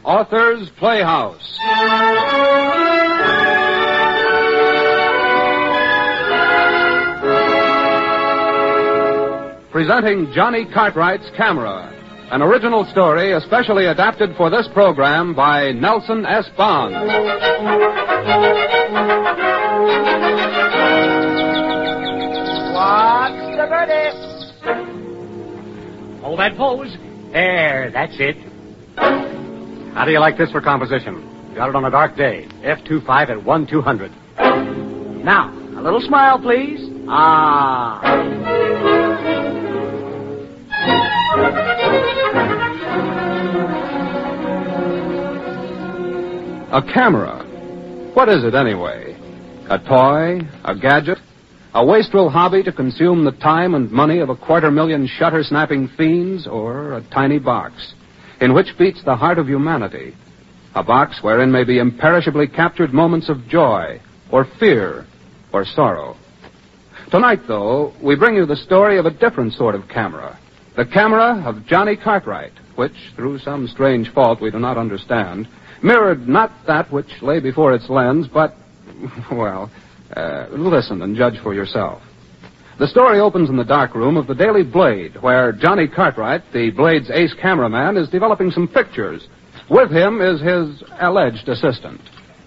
Authors Playhouse. Presenting Johnny Cartwright's Camera, an original story especially adapted for this program by Nelson S. Bond. What's the verdict? Hold that pose. There, that's it. How do you like this for composition? Got it on a dark day. F25 at 1/200. Now, a little smile, please. Ah. A camera. What is it anyway? A toy? A gadget? A wastrel hobby to consume the time and money of 250,000 shutter-snapping fiends? Or a tiny box in which beats the heart of humanity? A box wherein may be imperishably captured moments of joy, or fear, or sorrow. Tonight, though, we bring you the story of a different sort of camera. The camera of Johnny Cartwright, which, through some strange fault we do not understand, mirrored not that which lay before its lens, but, well, listen and judge for yourself. The story opens in the dark room of the Daily Blade, where Johnny Cartwright, the Blade's ace cameraman, is developing some pictures. With him is his alleged assistant.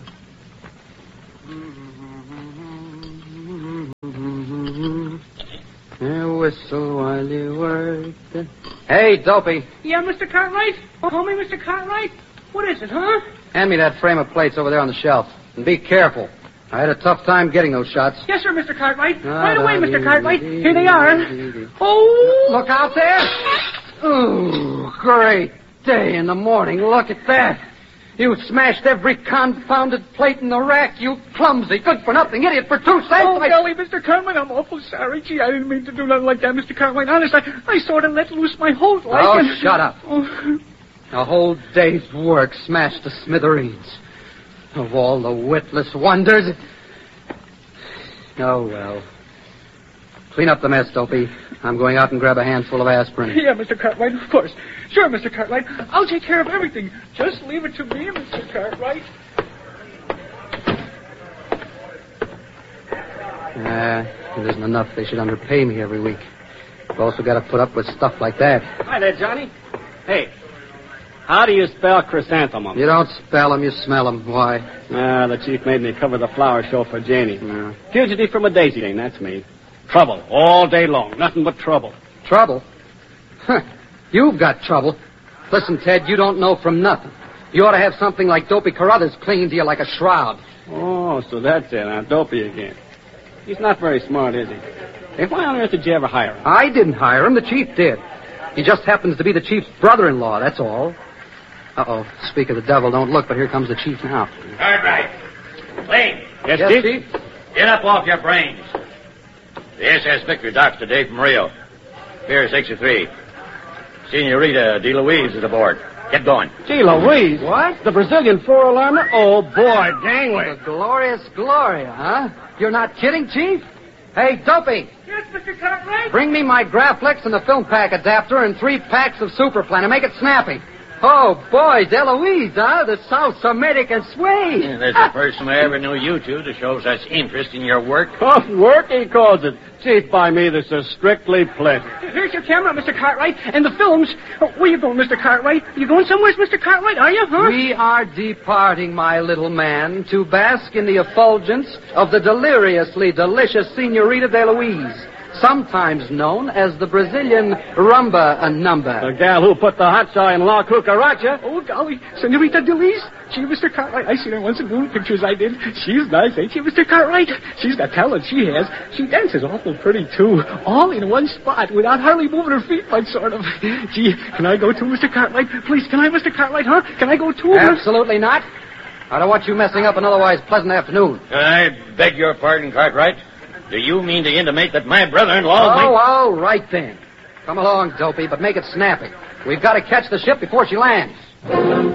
Whistle while you work. Hey, Dopey. Yeah, Mr. Cartwright? Call me Mr. Cartwright? What is it, huh? Hand me that frame of plates over there on the shelf. And be careful. I had a tough time getting those shots. Yes, sir, Mr. Cartwright. Right away, Mr. Cartwright. Here they are. Oh! Look out there. Ooh, great day in the morning. Look at that. You smashed every confounded plate in the rack, you clumsy, good-for-nothing idiot for 2 cents. Oh, golly, Mr. Cartwright, I'm awful sorry. Gee, I didn't mean to do nothing like that, Mr. Cartwright. Honest, I sort of let loose my whole life. Oh, shut up. Oh. A whole day's work smashed to smithereens. Of all the witless wonders. Oh, well. Clean up the mess, Dopey. I'm going out and grab a handful of aspirin. Yeah, Mr. Cartwright, of course. Sure, Mr. Cartwright. I'll take care of everything. Just leave it to me, Mr. Cartwright. It isn't enough they should underpay me every week. I've also got to put up with stuff like that. Hi there, Johnny. Hey, how do you spell chrysanthemum? You don't spell them, you smell them. Why? The chief made me cover the flower show for Janie. Fugitive from a daisy chain, that's me. Trouble all day long. Nothing but trouble. Trouble? You've got trouble. Listen, Ted, you don't know from nothing. You ought to have something like Dopey Carruthers clinging to you like a shroud. Oh, so that's it, huh? Dopey again. He's not very smart, is he? Hey, why on earth did you ever hire him? I didn't hire him. The chief did. He just happens to be the chief's brother-in-law, that's all. Uh-oh. Speak of the devil, don't look, but here comes the chief now. Cartwright. Lane. Yes, Chief? Get up off your brains. The SS Victor docks today from Rio. Pier 63. Senorita DeLuise is aboard. Get going. Gee, Louise. What? The Brazilian four-alarmer? Oh, boy, gangway. The glorious Gloria, huh? You're not kidding, Chief? Hey, Dopey. Yes, Mr. Cartwright? Bring me my Graflex and the film pack adapter and 3 packs of Superplan and make it snappy. Oh, boy, DeLuise, huh? The South American sway. Yeah, that's the first time I ever knew you two to show such interest in your work. Oh, work, he calls it. Chief, by me, this is strictly pleasure. Here's your camera, Mr. Cartwright, and the films. Where you going, Mr. Cartwright? You going somewhere, Mr. Cartwright, are you, huh? We are departing, my little man, to bask in the effulgence of the deliriously delicious Senorita DeLuise, sometimes known as the Brazilian rumba number. The gal who put the hot saw in La Cucaracha. Oh, golly, Senorita DeLuise. Gee, Mr. Cartwright, I seen her once in movie pictures I did. She's nice, ain't she, Mr. Cartwright? She's got talent, she has. She dances awful pretty, too. All in one spot, without hardly moving her feet much, sort of. Gee, can I go too, Mr. Cartwright? Please, can I, Mr. Cartwright, huh? Can I go too? Absolutely not. I don't want you messing up an otherwise pleasant afternoon. I beg your pardon, Cartwright. Do you mean to intimate that my brother-in-law... Oh, all right, then. Come along, Dopey, but make it snappy. We've got to catch the ship before she lands.